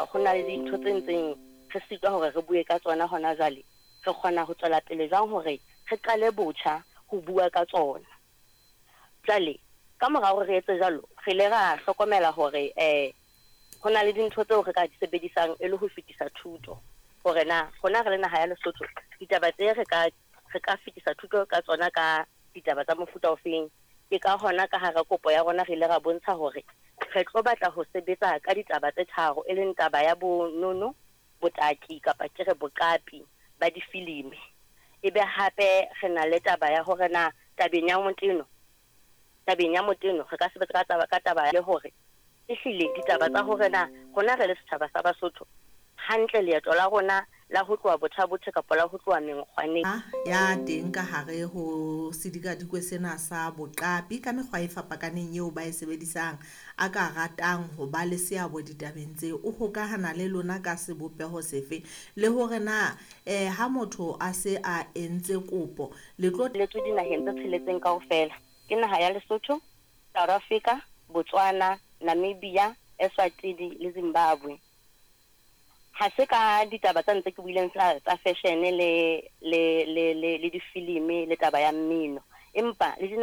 empa go na le dintho tse ntseng re sitwa hore re bue ka tsona hona jwale re kgona ho tswela pele jang hore re qale botjha ho bua ka tsona. Jwale ka mora hore re etse jalo re le ra hlokomela hore ho na le dintho tseo re ka di sebedisang e le ho fetisa thuto hore na gona re le naha ya Lesotho ditaba tse re ka fetisa thuto ka tsona ka ditaba tsa mofuta ofeng. Ke ka hona ka hara kopo ya rona re ile ra bontsha hore re tlo batla ho sebetsa ka ditaba tse tharo e leng taba ya bonono, botaki kapa kere boqapi ba difilimi. Ebe hape re na le taba ya hore na tabeng ya moteno re ka sebetsa ka taba le hore ehlile ditaba tsa hore na rona re le setjhaba sa Basotho hantle leeto la rona la ho tloha botjha kapa la ho tloha mengkgwaneng ya teng ka hare ho sedikadikwe sena sa boqapi ka mekgwa e fapakaneng eo ba e sebedisang a ka ratang ho ba le seabo ditabeng tseo. O hokahana le lona ka sebopeho sefe le hore na ha motho a se a entse kopo le tlo letswe dinaheng tse tsheletseng kaofela ke naha ya Lesotho, South Africa, Botswana, Namibia, Eswatini le Zimbabwe. Ha se ka ditaba tsa ntse ke buileng tsa fashion le difilimi le taba ya mmino empa le